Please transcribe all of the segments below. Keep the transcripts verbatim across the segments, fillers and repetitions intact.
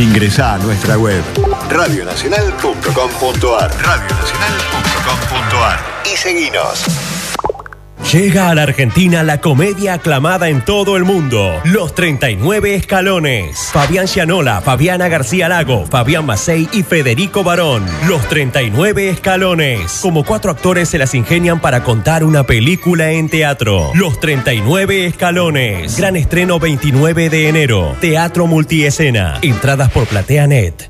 Ingresá a nuestra web radio nacional punto com punto ar radio nacional punto com punto ar y seguinos. Llega a la Argentina la comedia aclamada en todo el mundo, Los treinta y nueve Escalones. Fabián Gianola, Fabiana García Lago, Fabián Macei y Federico Barón. Los treinta y nueve Escalones. Como cuatro actores se las ingenian para contar una película en teatro. Los treinta y nueve Escalones. Gran estreno veintinueve de enero. Teatro Multiescena. Entradas por PlateaNet.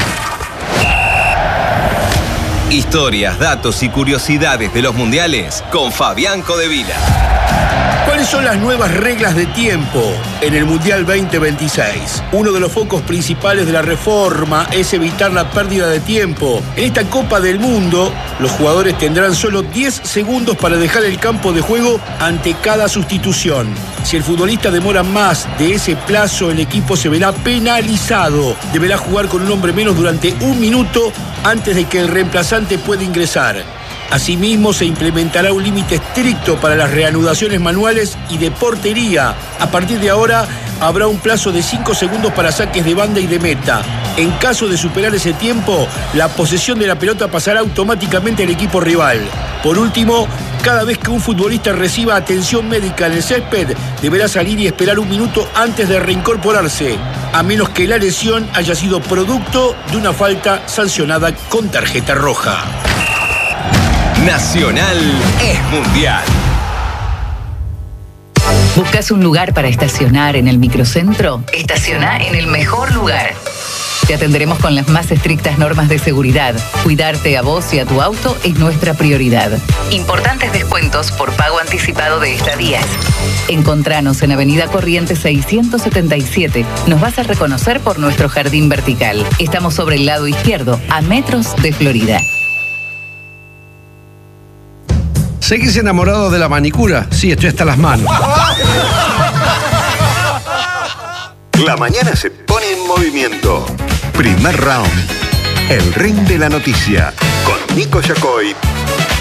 Historias, datos y curiosidades de los mundiales con Fabián Codevila. ¿Cuáles son las nuevas reglas de tiempo en el Mundial veinte veintiséis? Uno de los focos principales de la reforma es evitar la pérdida de tiempo. En esta Copa del Mundo, los jugadores tendrán solo diez segundos para dejar el campo de juego ante cada sustitución. Si el futbolista demora más de ese plazo, el equipo se verá penalizado. Deberá jugar con un hombre menos durante un minuto antes de que el reemplazante pueda ingresar. Asimismo, se implementará un límite estricto para las reanudaciones manuales y de portería. A partir de ahora, habrá un plazo de cinco segundos para saques de banda y de meta. En caso de superar ese tiempo, la posesión de la pelota pasará automáticamente al equipo rival. Por último, cada vez que un futbolista reciba atención médica en el césped, deberá salir y esperar un minuto antes de reincorporarse, a menos que la lesión haya sido producto de una falta sancionada con tarjeta roja. Nacional es mundial. ¿Buscas un lugar para estacionar en el microcentro? Estaciona en el mejor lugar. Te atenderemos con las más estrictas normas de seguridad. Cuidarte a vos y a tu auto es nuestra prioridad. Importantes descuentos por pago anticipado de estadías. Encontranos en Avenida Corrientes seiscientos setenta y siete. Nos vas a reconocer por nuestro jardín vertical. Estamos sobre el lado izquierdo, a metros de Florida. ¿Seguís enamorado de la manicura? Sí, estoy hasta las manos. La mañana se pone en movimiento. Primer round. El ring de la noticia. Con Nico Yacoy